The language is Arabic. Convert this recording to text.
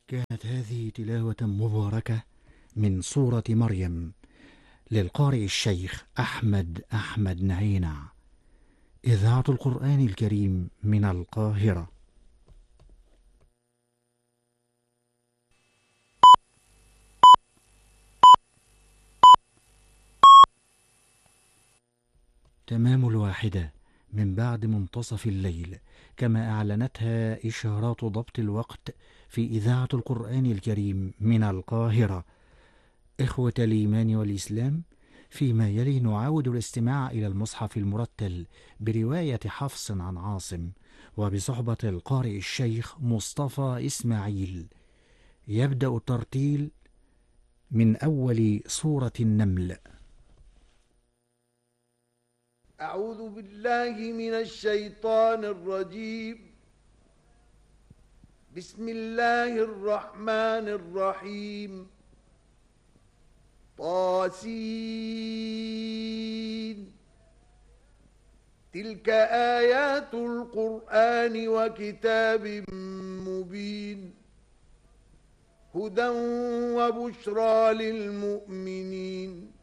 كانت هذه تلاوة مباركة من سورة مريم للقارئ الشيخ أحمد نعينع، إذاعة القرآن الكريم من القاهرة. تمام 1 من بعد منتصف الليل، كما أعلنتها إشارات ضبط الوقت في إذاعة القرآن الكريم من القاهرة. إخوة الإيمان والإسلام، فيما يلي نعاود الاستماع إلى المصحف المرتل برواية حفص عن عاصم وبصحبة القارئ الشيخ مصطفى إسماعيل. يبدأ الترتيل من أول سورة النمل. أعوذ بالله من الشيطان الرجيم. بسم الله الرحمن الرحيم. طاسين. تلك آيات القرآن وكتاب مبين، هدى وبشرى للمؤمنين.